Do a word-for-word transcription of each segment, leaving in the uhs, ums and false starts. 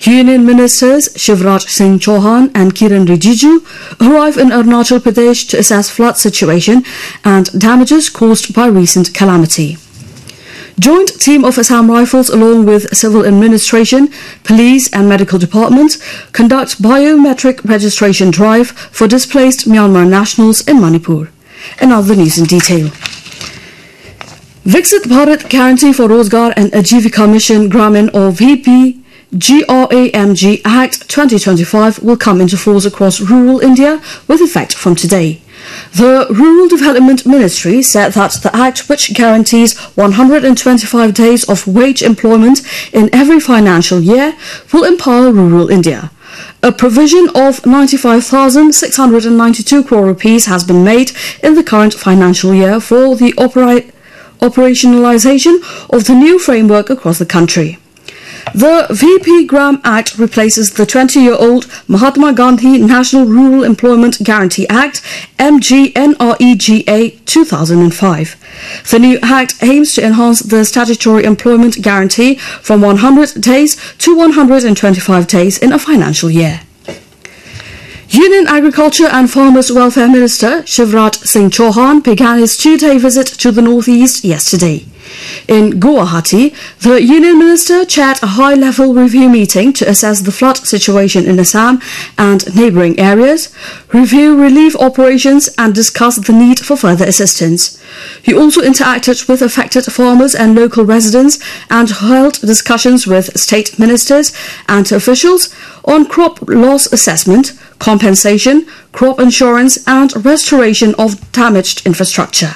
Union Ministers Shivraj Singh Chauhan and Kiren Rijiju arrive in Arunachal Pradesh to assess flood situation and damages caused by recent calamity. Joint team of Assam Rifles along with Civil Administration, Police and Medical Departments conduct biometric registration drive for displaced Myanmar nationals in Manipur. And now the news in detail. Viksit Bharat Guarantee for Rozgar and Ajivika Mission Gramin or V P G R A M G Act twenty twenty-five will come into force across rural India with effect from today. The Rural Development Ministry said that the Act, which guarantees one hundred twenty-five days of wage employment in every financial year, will empower rural India. A provision of ninety-five thousand six hundred ninety-two crore rupees has been made in the current financial year for the opera operationalization of the new framework across the country. The V P Gram Act replaces the twenty-year-old Mahatma Gandhi National Rural Employment Guarantee Act, M G N R E G A two thousand five. The new act aims to enhance the statutory employment guarantee from one hundred days to one hundred twenty-five days in a financial year. Union Agriculture and Farmers Welfare Minister Shivraj Singh Chauhan began his two-day visit to the northeast yesterday. In Guwahati, the Union Minister chaired a high-level review meeting to assess the flood situation in Assam and neighbouring areas, review relief operations and discuss the need for further assistance. He also interacted with affected farmers and local residents and held discussions with state ministers and officials on crop loss assessment, compensation, crop insurance and restoration of damaged infrastructure.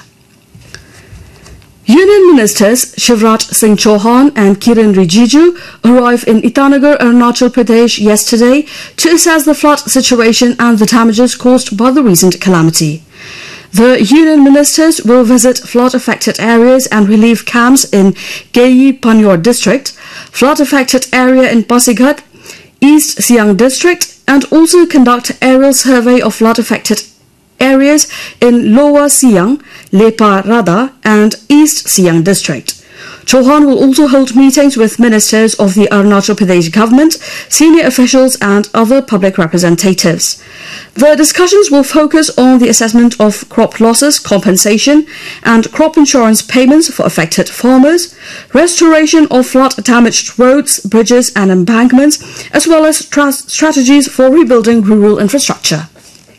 Union Ministers Shivraj Singh Chauhan and Kiren Rijiju arrived in Itanagar, Arunachal Pradesh yesterday to assess the flood situation and the damages caused by the recent calamity. The Union Ministers will visit flood-affected areas and relief camps in Geyi Panyor District, flood-affected area in Pasighat, East Siang District, and also conduct aerial survey of flood-affected areas in Lower Siang, Lepa Rada and East Siang District. Chauhan will also hold meetings with ministers of the Arunachal Pradesh government, senior officials and other public representatives. The discussions will focus on the assessment of crop losses, compensation and crop insurance payments for affected farmers, restoration of flood-damaged roads, bridges and embankments, as well as strategies for rebuilding rural infrastructure.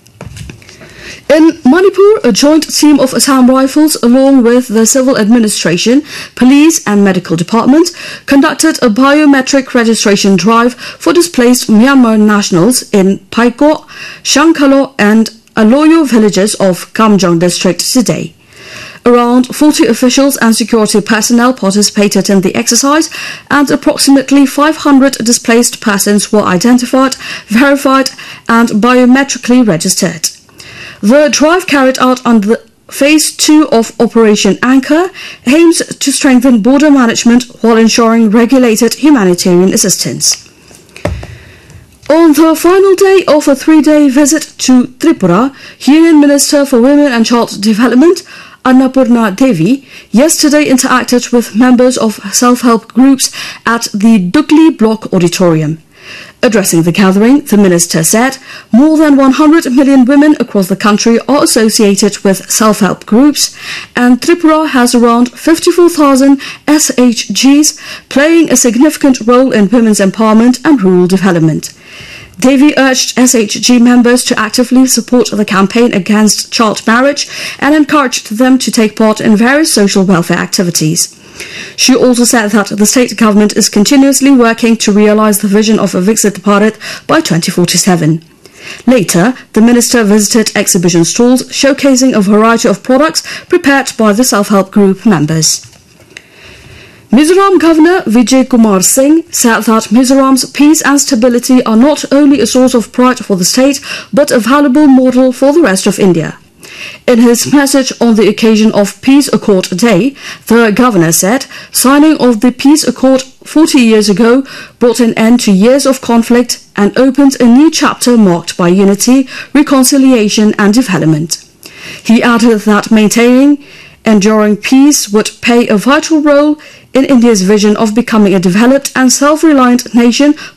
In Manipur, a joint team of Assam Rifles along with the Civil Administration, Police and Medical Department conducted a biometric registration drive for displaced Myanmar nationals in Paiko, Shankalo and Aloyo villages of Kamjong district today. Around forty officials and security personnel participated in the exercise and approximately five hundred displaced persons were identified, verified and biometrically registered. The drive carried out under Phase two of Operation Anchor aims to strengthen border management while ensuring regulated humanitarian assistance. On the final day of a three-day visit to Tripura, Union Minister for Women and Child Development Annapurna Devi yesterday interacted with members of self-help groups at the Dukli Block Auditorium. Addressing the gathering, the minister said more than one hundred million women across the country are associated with self-help groups and Tripura has around fifty-four thousand S H Gs playing a significant role in women's empowerment and rural development. Devi urged S H G members to actively support the campaign against child marriage and encouraged them to take part in various social welfare activities. She also said that the state government is continuously working to realise the vision of a Viksit Bharat by twenty forty-seven. Later, the minister visited exhibition stalls showcasing a variety of products prepared by the self-help group members. Mizoram Governor Vijay Kumar Singh said that Mizoram's peace and stability are not only a source of pride for the state but a valuable model for the rest of India. In his message on the occasion of Peace Accord Day, the governor said signing of the Peace Accord forty years ago brought an end to years of conflict and opened a new chapter marked by unity, reconciliation and development. He added that maintaining enduring peace would play a vital role in India's vision of becoming a developed and self-reliant nation